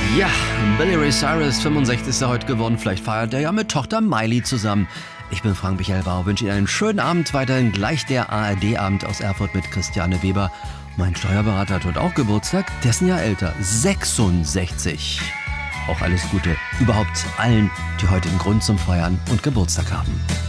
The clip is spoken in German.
Ja, Billy Ray Cyrus, 65 ist er heute geworden. Vielleicht feiert er ja mit Tochter Miley zusammen. Ich bin Frank Michael Bauer, wünsche Ihnen einen schönen Abend. Weiterhin gleich der ARD-Abend aus Erfurt mit Christiane Weber. Mein Steuerberater hat heute auch Geburtstag, dessen Jahr älter, 66. Auch alles Gute überhaupt allen, die heute einen Grund zum Feiern und Geburtstag haben.